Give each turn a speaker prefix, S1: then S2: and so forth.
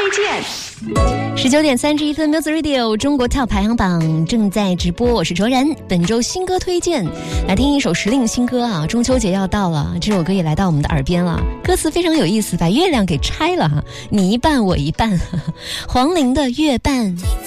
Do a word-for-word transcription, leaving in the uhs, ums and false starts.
S1: 荐。
S2: 十九点三十一分 ，Music Radio 中国 Top 排行榜正在直播，我是卓然。本周新歌推荐，来听一首时令新歌啊！中秋节要到了，这首歌也来到我们的耳边了。歌词非常有意思，把月亮给拆了哈，你一半我一半。黄龄的月半。